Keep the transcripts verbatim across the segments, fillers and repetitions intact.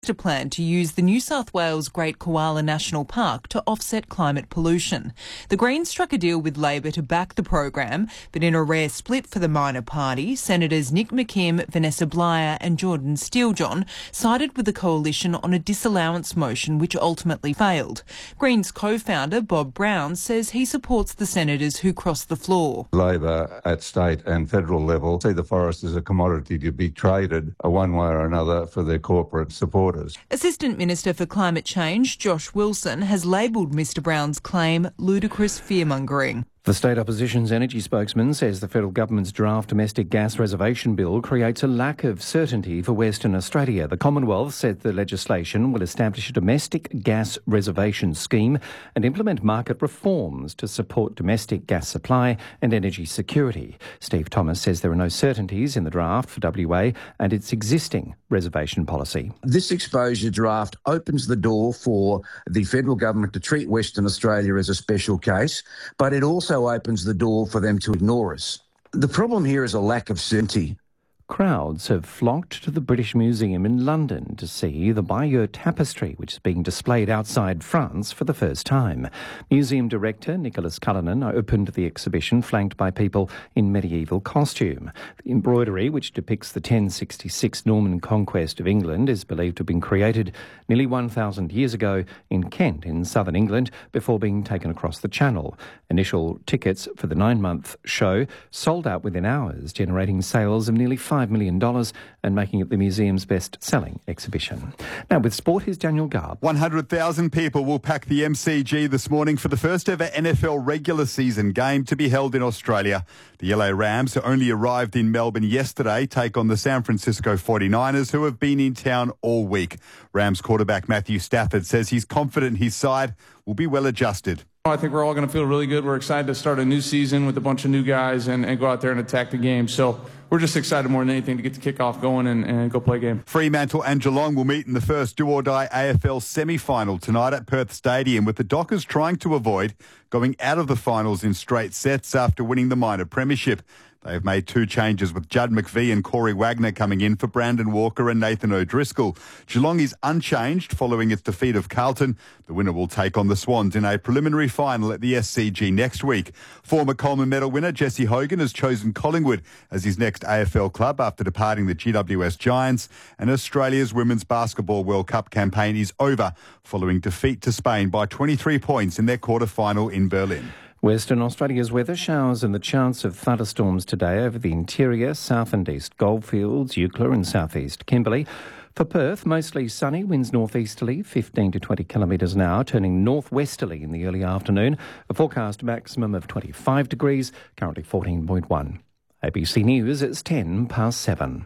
A plan to use the New South Wales Great Koala National Park to offset climate pollution. The Greens struck a deal with Labor to back the program, but in a rare split for the minor party, Senators Nick McKim, Vanessa Blyer and Jordan Steelejohn sided with the coalition on a disallowance motion which ultimately failed. Greens co-founder Bob Brown says he supports the senators who crossed the floor. Labor at state and federal level see the forest as a commodity to be traded one way or another for their corporate support. Assistant Minister for Climate Change, Josh Wilson, has labelled Mr Brown's claim ludicrous fearmongering. The state opposition's energy spokesman says the federal government's draft domestic gas reservation bill creates a lack of certainty for Western Australia. The Commonwealth said the legislation will establish a domestic gas reservation scheme and implement market reforms to support domestic gas supply and energy security. Steve Thomas says there are no certainties in the draft for W A and its existing reservation policy. This exposure draft opens the door for the federal government to treat Western Australia as a special case, but it also opens the door for them to ignore us. The problem here is a lack of certainty. Crowds have flocked to the British Museum in London to see the Bayeux Tapestry, which is being displayed outside France for the first time. Museum director Nicholas Cullinan opened the exhibition flanked by people in medieval costume. The embroidery, which depicts the ten sixty-six Norman conquest of England, is believed to have been created nearly one thousand years ago in Kent in southern England before being taken across the Channel. Initial tickets for the nine-month show sold out within hours, generating sales of nearly five million dollars and making it the museum's best-selling exhibition. Now, with sport, here's Daniel Garb. one hundred thousand people will pack the M C G this morning for the first-ever N F L regular season game to be held in Australia. The L A Rams, who only arrived in Melbourne yesterday, take on the San Francisco forty-niners, who have been in town all week. Rams quarterback Matthew Stafford says he's confident his side will be well adjusted. I think we're all going to feel really good. We're excited to start a new season with a bunch of new guys and, and go out there and attack the game. So we're just excited more than anything to get the kickoff going and, and go play a game. Fremantle and Geelong will meet in the first do-or-die A F L semi-final tonight at Perth Stadium, with the Dockers trying to avoid going out of the finals in straight sets after winning the minor premiership. They have made two changes, with Judd McVie and Corey Wagner coming in for Brandon Walker and Nathan O'Driscoll. Geelong is unchanged following its defeat of Carlton. The winner will take on the Swans in a preliminary final at the S C G next week. Former Coleman medal winner Jesse Hogan has chosen Collingwood as his next A F L club after departing the G W S Giants. And Australia's Women's Basketball World Cup campaign is over following defeat to Spain by twenty-three points in their quarter-final in Berlin. Western Australia's weather: showers and the chance of thunderstorms today over the interior, south and east Goldfields, Eucla and southeast Kimberley. For Perth, mostly sunny, winds northeasterly, fifteen to twenty kilometres an hour, turning northwesterly in the early afternoon. A forecast maximum of twenty-five degrees, currently fourteen point one. A B C News, it's ten past seven.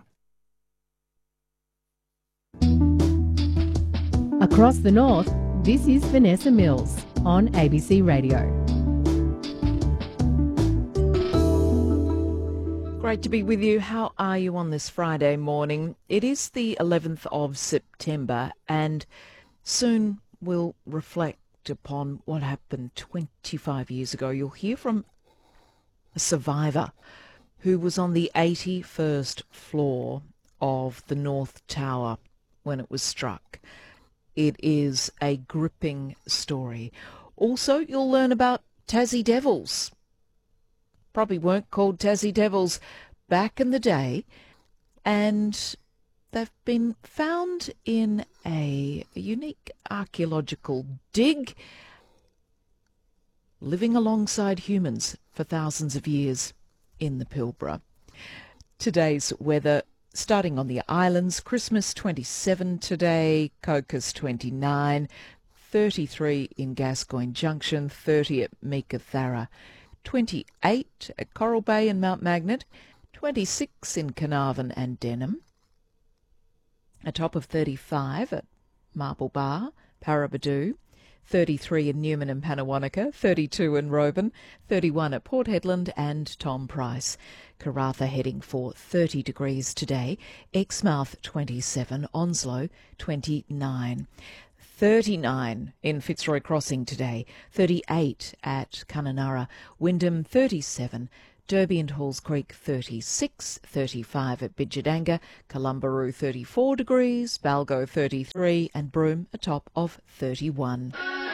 Across the north, this is Vanessa Mills on A B C Radio. Great to be with you. How are you on this Friday morning? It is the eleventh of September, and soon we'll reflect upon what happened twenty-five years ago. You'll hear from a survivor who was on the eighty-first floor of the North Tower when it was struck. It is a gripping story. Also, you'll learn about Tassie Devils. Probably weren't called Tassie Devils back in the day, and they've been found in a unique archaeological dig, living alongside humans for thousands of years in the Pilbara. Today's weather: starting on the islands, Christmas twenty-seven today, Cocos twenty-nine, thirty-three in Gascoyne Junction, thirty at Meekatharra, twenty-eight at Coral Bay and Mount Magnet, twenty-six in Carnarvon and Denham, a top of thirty-five at Marble Bar, Parabadoo, thirty-three in Newman and Pannawonica, thirty-two in Roban, thirty-one at Port Hedland and Tom Price. Karratha heading for thirty degrees today, Exmouth twenty-seven, Onslow twenty-nine. thirty-nine in Fitzroy Crossing today, thirty-eight at Kununurra, Wyndham thirty-seven, Derby and Halls Creek thirty-six, thirty-five at Bidjadanga, Columbaroo thirty-four degrees, Balgo thirty-three and Broome a top of thirty-one.